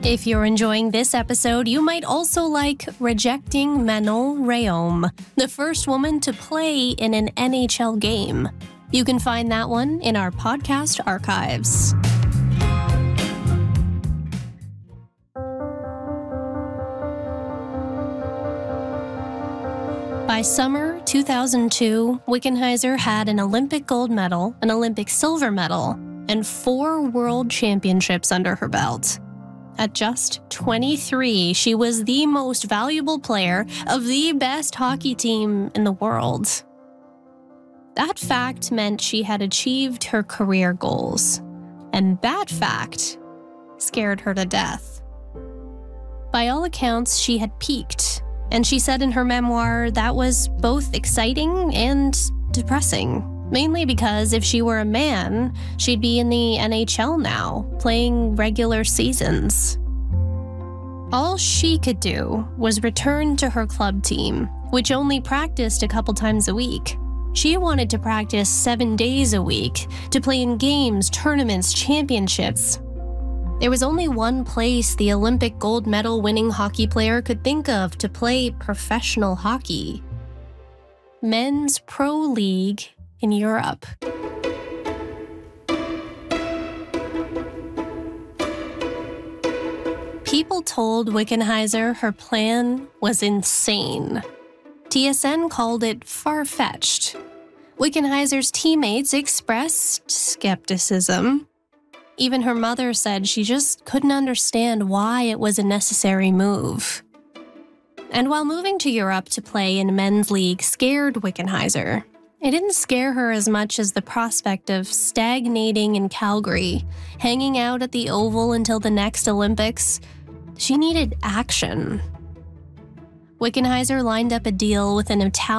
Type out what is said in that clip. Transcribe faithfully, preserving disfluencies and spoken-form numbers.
If you're enjoying this episode, you might also like rejecting Manon Rhéaume, the first woman to play in an N H L game. You can find that one in our podcast archives. By summer two thousand two, Wickenheiser had an Olympic gold medal, an Olympic silver medal, and four world championships under her belt. At just twenty-three, she was the most valuable player of the best hockey team in the world. That fact meant she had achieved her career goals, and that fact scared her to death. By all accounts, she had peaked, and she said in her memoir that was both exciting and depressing. Mainly because if she were a man, she'd be in the N H L now, playing regular seasons. All she could do was return to her club team, which only practiced a couple times a week. She wanted to practice seven days a week, to play in games, tournaments, championships. There was only one place the Olympic gold medal winning hockey player could think of to play professional hockey: Men's Pro League in Europe. People told Wickenheiser her plan was insane. T S N called it far-fetched. Wickenheiser's teammates expressed skepticism. Even her mother said she just couldn't understand why it was a necessary move. And while moving to Europe to play in men's league scared Wickenheiser, it didn't scare her as much as the prospect of stagnating in Calgary, hanging out at the Oval until the next Olympics. She needed action. Wickenheiser lined up a deal with an Italian